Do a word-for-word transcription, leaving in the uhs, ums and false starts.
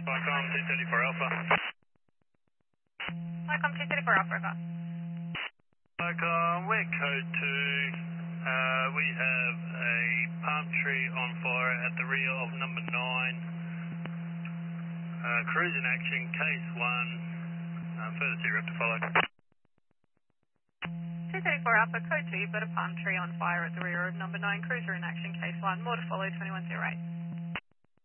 Icon two thirty-four Alpha. Icon two thirty-four Alpha, over. Icon, we're code two. Uh, we have a palm tree on fire at the rear of number nine. Uh, cruise in action, case one. Uh, further C-rep to follow. two thirty-four Alpha, code two, you've got a palm tree on fire at the rear of number nine, cruiser in action, case one, more to follow, twenty-one zero eight.